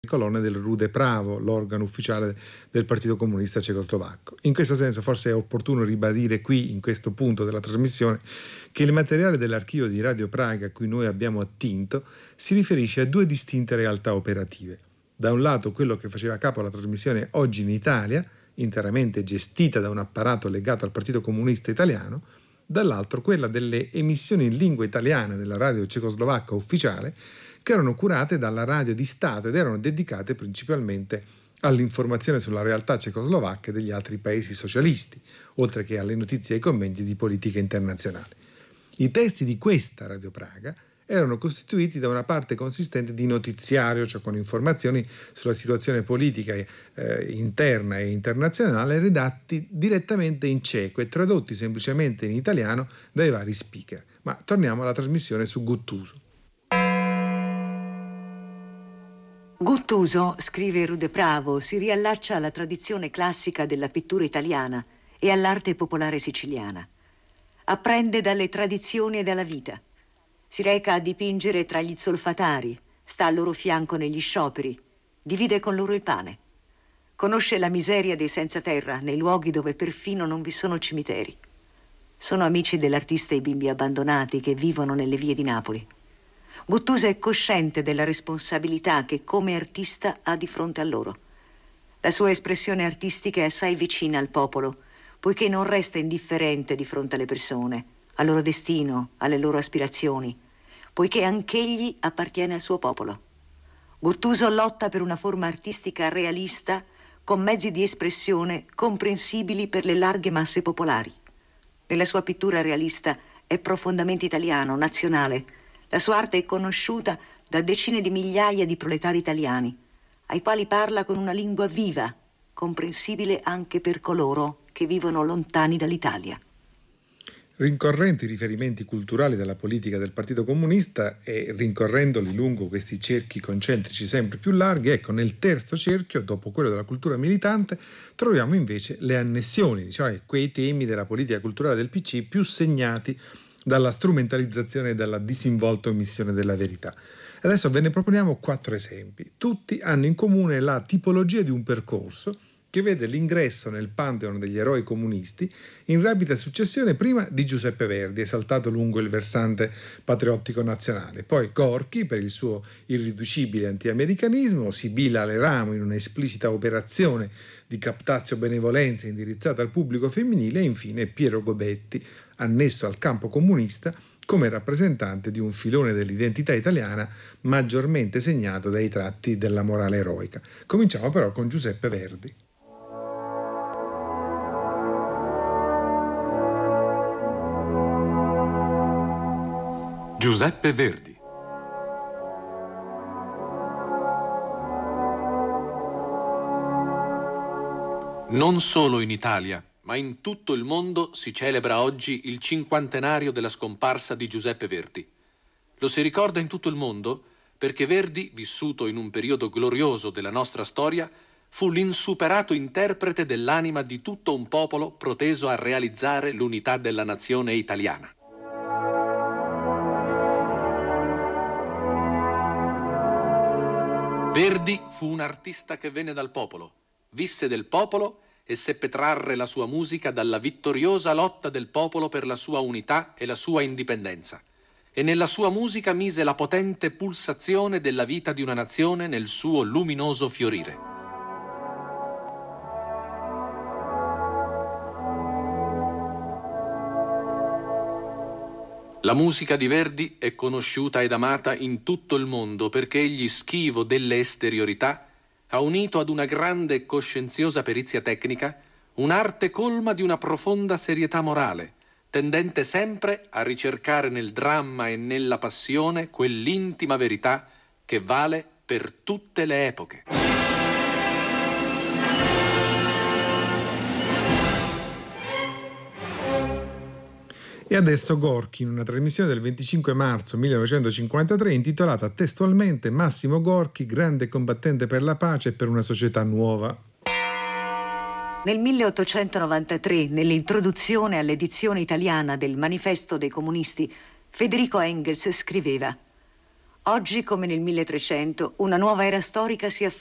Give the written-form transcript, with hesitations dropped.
colonne del Rude Pravo, l'organo ufficiale del Partito Comunista Cecoslovacco. In questo senso forse è opportuno ribadire qui, in questo punto della trasmissione, che il materiale dell'archivio di Radio Praga a cui noi abbiamo attinto si riferisce a due distinte realtà operative. Da un lato quello che faceva capo alla trasmissione Oggi in Italia, interamente gestita da un apparato legato al Partito Comunista Italiano, dall'altro quella delle emissioni in lingua italiana della radio cecoslovacca ufficiale, che erano curate dalla radio di Stato ed erano dedicate principalmente all'informazione sulla realtà cecoslovacca e degli altri paesi socialisti, oltre che alle notizie e ai commenti di politica internazionale. I testi di questa Radio Praga erano costituiti da una parte consistente di notiziario, cioè con informazioni sulla situazione politica interna e internazionale, redatti direttamente in ceco e tradotti semplicemente in italiano dai vari speaker. Ma torniamo alla trasmissione su Guttuso. Guttuso, scrive Rude Pravo, si riallaccia alla tradizione classica della pittura italiana e all'arte popolare siciliana. Apprende dalle tradizioni e dalla vita. Si reca a dipingere tra gli zolfatari, sta al loro fianco negli scioperi, divide con loro il pane. Conosce la miseria dei senza terra nei luoghi dove perfino non vi sono cimiteri. Sono amici dell'artista i bimbi abbandonati che vivono nelle vie di Napoli. Guttuso è cosciente della responsabilità che come artista ha di fronte a loro. La sua espressione artistica è assai vicina al popolo, poiché non resta indifferente di fronte alle persone, al loro destino, alle loro aspirazioni, poiché anch'egli appartiene al suo popolo. Guttuso lotta per una forma artistica realista con mezzi di espressione comprensibili per le larghe masse popolari. Nella sua pittura realista è profondamente italiano, nazionale. La sua arte è conosciuta da decine di migliaia di proletari italiani, ai quali parla con una lingua viva, comprensibile anche per coloro che vivono lontani dall'Italia. Rincorrendo i riferimenti culturali della politica del Partito Comunista e rincorrendoli lungo questi cerchi concentrici sempre più larghi, ecco, nel terzo cerchio, dopo quello della cultura militante, troviamo invece le annessioni, cioè quei temi della politica culturale del PC più segnati dalla strumentalizzazione e dalla disinvolta omissione della verità. Adesso ve ne proponiamo 4 esempi. Tutti hanno in comune la tipologia di un percorso che vede l'ingresso nel pantheon degli eroi comunisti in rapida successione prima di Giuseppe Verdi, esaltato lungo il versante patriottico nazionale, poi Gorky per il suo irriducibile antiamericanismo, Sibilla Aleramo in una esplicita operazione di captatio benevolenza indirizzata al pubblico femminile e infine Piero Gobetti, annesso al campo comunista come rappresentante di un filone dell'identità italiana maggiormente segnato dai tratti della morale eroica. Cominciamo però con Giuseppe Verdi. Giuseppe Verdi. Non solo in Italia, ma in tutto il mondo si celebra oggi il cinquantenario della scomparsa di Giuseppe Verdi. Lo si ricorda in tutto il mondo perché Verdi, vissuto in un periodo glorioso della nostra storia, fu l'insuperato interprete dell'anima di tutto un popolo proteso a realizzare l'unità della nazione italiana. Verdi fu un artista che venne dal popolo, visse del popolo e seppe trarre la sua musica dalla vittoriosa lotta del popolo per la sua unità e la sua indipendenza. E nella sua musica mise la potente pulsazione della vita di una nazione nel suo luminoso fiorire. La musica di Verdi è conosciuta ed amata in tutto il mondo perché egli, schivo delle esteriorità, ha unito ad una grande e coscienziosa perizia tecnica un'arte colma di una profonda serietà morale, tendente sempre a ricercare nel dramma e nella passione quell'intima verità che vale per tutte le epoche. E adesso Gorky, in una trasmissione del 25 marzo 1953 intitolata testualmente Massimo Gorky, grande combattente per la pace e per una società nuova. Nel 1893, nell'introduzione all'edizione italiana del Manifesto dei Comunisti, Federico Engels scriveva: Oggi, come nel 1300, una nuova era storica si afferma.